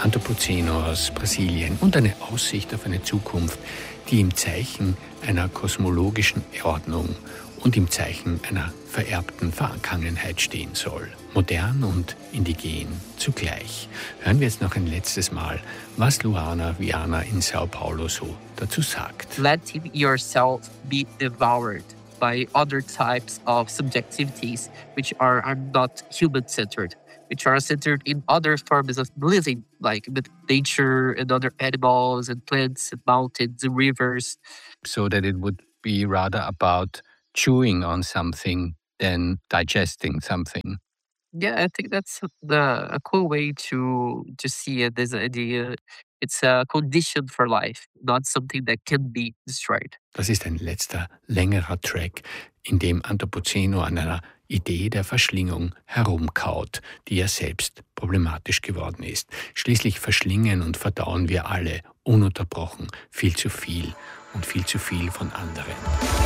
Antropozeno aus Brasilien und eine Aussicht auf eine Zukunft, die im Zeichen einer kosmologischen Ordnung und im Zeichen einer vererbten Vergangenheit stehen soll. Modern und indigen zugleich. Hören wir jetzt noch ein letztes Mal, was Luana Viana in Sao Paulo so dazu sagt. Letting yourself be devoured by other types of subjectivities which are not human-centered, which are centered in other forms of living, like with nature and other animals and plants and mountains and rivers. So that it would be rather about chewing on something than digesting something. Yeah, I think that's a cool way to see it, this idea. It's a condition for life, not something that can be destroyed. Das ist ein letzter, längerer Track, in dem Antropozeno an einer Idee der Verschlingung herumkaut, die ja selbst problematisch geworden ist. Schließlich verschlingen und verdauen wir alle ununterbrochen viel zu viel und viel zu viel von anderen.